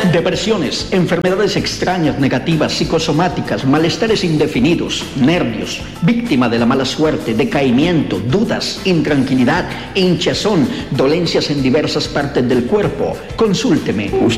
Depresiones, enfermedades extrañas, negativas, psicosomáticas, malestares indefinidos, nervios, víctima de la mala suerte, decaimiento, dudas, intranquilidad, hinchazón, dolencias en diversas partes del cuerpo. Consúlteme.